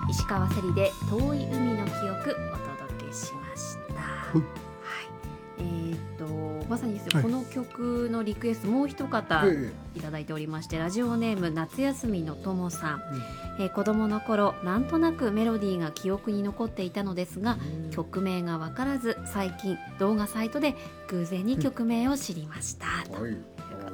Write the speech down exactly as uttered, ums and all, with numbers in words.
石川せりで遠い海の記憶お届けしました。はい、えー、っとまさにですね、はい、この曲のリクエストもう一方いただいておりまして、ラジオネーム夏休みのともさん、うん、えー、子供の頃なんとなくメロディーが記憶に残っていたのですが、うん、曲名が分からず最近動画サイトで偶然に曲名を知りました、うん、と、はい、